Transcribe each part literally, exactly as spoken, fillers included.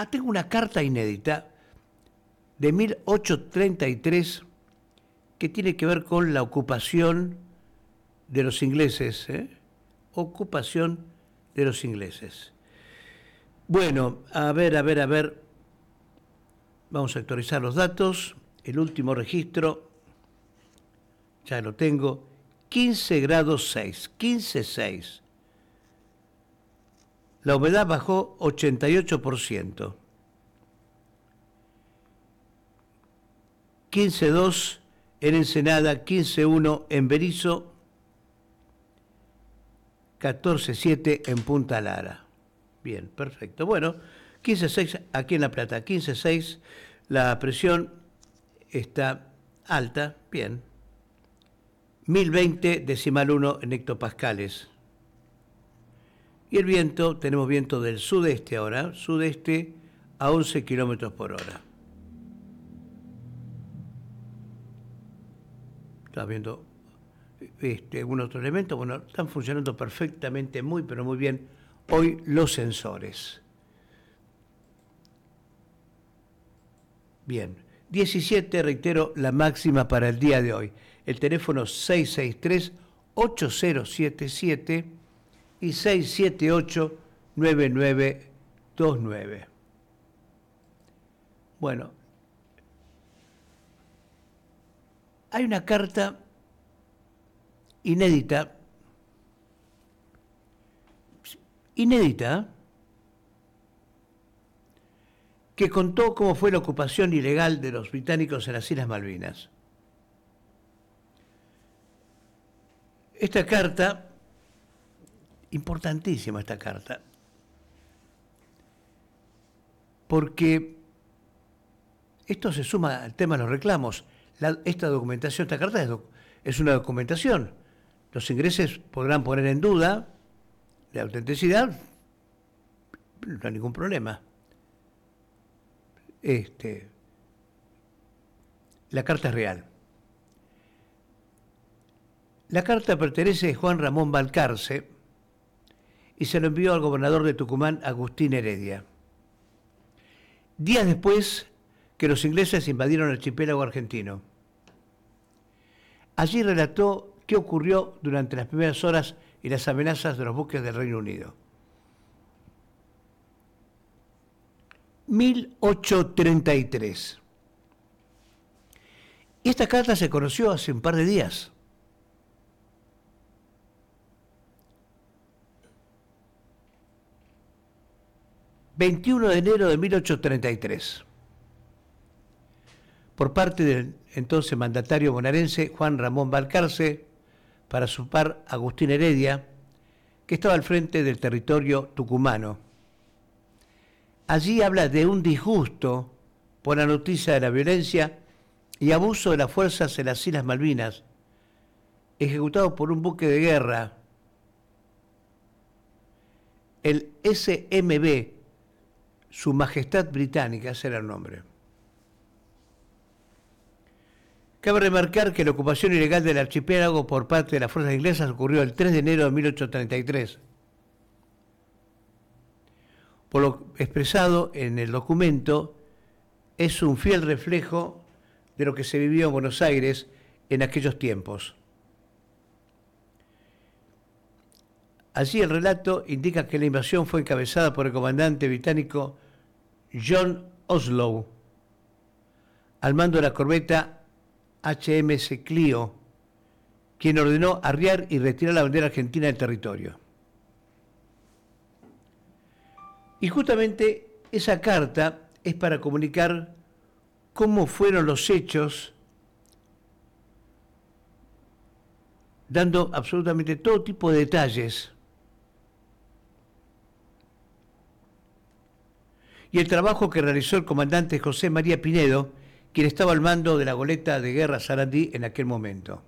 Ah, tengo una carta inédita de mil ochocientos treinta y tres que tiene que ver con la ocupación de los ingleses, ¿eh? Ocupación de los ingleses. Bueno, a ver, a ver, a ver. Vamos a actualizar los datos. El último registro, ya lo tengo, quince grados seis, quince seis. La humedad bajó ochenta y ocho por ciento. quince dos en Ensenada, quince uno en Berisso, catorce siete en Punta Lara. Bien, perfecto. Bueno, quince seis aquí en La Plata, quince seis. La presión está alta, bien. mil veinte decimal uno en hectopascales. Y el viento, tenemos viento del sudeste ahora, sudeste a once kilómetros por hora. Estás viendo este, algún otro elemento. Bueno, están funcionando perfectamente, muy, pero muy bien hoy los sensores. Bien, diecisiete, reitero, la máxima para el día de hoy. El teléfono seis seis tres, ocho cero siete siete y seis siete ocho, nueve nueve dos nueve. Bueno, hay una carta inédita, inédita, que contó cómo fue la ocupación ilegal de los británicos en las Islas Malvinas. Esta carta, importantísima esta carta, porque esto se suma al tema de los reclamos. La, esta documentación, esta carta es, doc, es una documentación. Los ingleses podrán poner en duda la autenticidad, no hay ningún problema. Este, la carta es real. La carta pertenece a Juan Ramón Balcarce y se lo envió al gobernador de Tucumán, Agustín Heredia. Días después que los ingleses invadieron el archipiélago argentino. Allí relató qué ocurrió durante las primeras horas y las amenazas de los buques del Reino Unido. mil ochocientos treinta y tres. Y esta carta se conoció hace un par de días. veintiuno de enero de mil ochocientos treinta y tres. Por parte del entonces mandatario bonaerense Juan Ramón Balcarce, para su par Agustín Heredia, que estaba al frente del territorio tucumano. Allí habla de un disgusto por la noticia de la violencia y abuso de las fuerzas en las Islas Malvinas, ejecutado por un buque de guerra, el S M B, Su Majestad Británica, ese era el nombre. Cabe remarcar que la ocupación ilegal del archipiélago por parte de las fuerzas inglesas ocurrió el tres de enero de mil ochocientos treinta y tres. Por lo expresado en el documento, es un fiel reflejo de lo que se vivió en Buenos Aires en aquellos tiempos. Allí el relato indica que la invasión fue encabezada por el comandante británico John Oslow, al mando de la corbeta H M S Clio, quien ordenó arriar y retirar la bandera argentina del territorio. Y justamente esa carta es para comunicar cómo fueron los hechos, dando absolutamente todo tipo de detalles. Y el trabajo que realizó el comandante José María Pinedo, quien estaba al mando de la goleta de guerra Sarandí en aquel momento.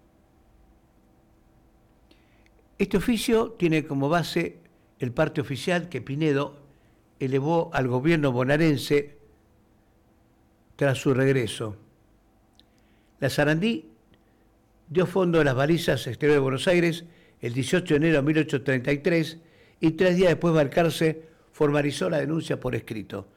Este oficio tiene como base el parte oficial que Pinedo elevó al gobierno bonaerense tras su regreso. La Sarandí dio fondo a las balizas exteriores de Buenos Aires el dieciocho de enero de mil ochocientos treinta y tres y tres días después Balcarce formalizó la denuncia por escrito.